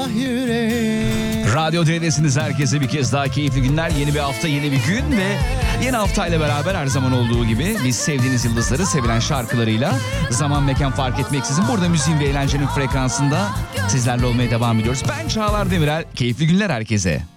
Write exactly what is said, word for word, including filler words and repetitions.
yüreğim. Radyo D'desiniz, herkese bir kez daha keyifli günler. Yeni bir hafta, yeni bir gün ve yeni haftayla beraber her zaman olduğu gibi biz sevdiğiniz yıldızları sevilen şarkılarıyla zaman mekan fark etmeksizin burada müziğin ve eğlencenin frekansında sizlerle olmaya devam ediyoruz. Ben Çağlar Demirel. Keyifli günler herkese.